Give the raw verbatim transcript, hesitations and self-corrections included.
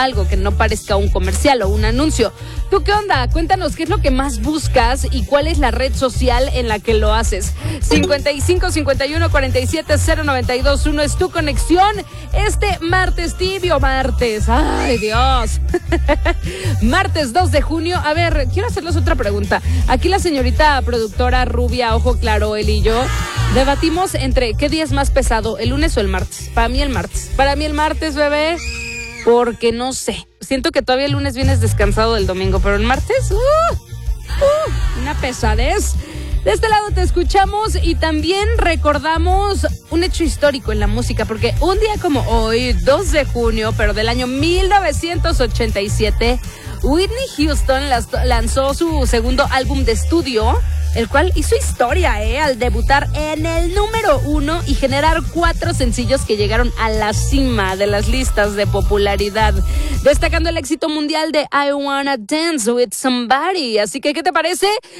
algo que no parezca un comercial o un anuncio. ¿Tú qué onda? Cuéntanos qué es lo que más buscas y cuál es la red social en la que lo haces. cincuenta y cinco, cincuenta y uno, cuarenta y siete, cero noventa y dos uno es tu conexión este martes tibio, martes. ¡Ay, Dios! Martes dos de junio. A ver, quiero hacerles otra pregunta. Aquí la señorita productora rubia, ojo claro, él y yo, debatimos entre qué día es más pesado, el lunes o el martes. Para mí el martes. Para mí el martes, bebé. Porque no sé, siento que todavía el lunes vienes descansado del domingo, pero el martes, uh, uh, una pesadez. De este lado te escuchamos y también recordamos un hecho histórico en la música, porque un día como hoy, dos de junio, pero del año mil novecientos ochenta y siete, Whitney Houston lanzó su segundo álbum de estudio, el cual hizo historia, ¿eh? Al debutar en el número uno y generar cuatro sencillos que llegaron a la cima de las listas de popularidad, destacando el éxito mundial de I Wanna Dance With Somebody. Así que, ¿qué te parece